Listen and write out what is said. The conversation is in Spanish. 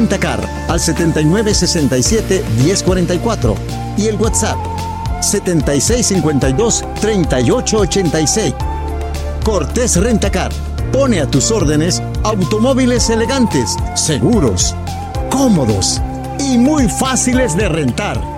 Rentacar al 7967-1044 y el WhatsApp 7652-3886. Cortés Rentacar pone a tus órdenes automóviles elegantes, seguros, cómodos y muy fáciles de rentar.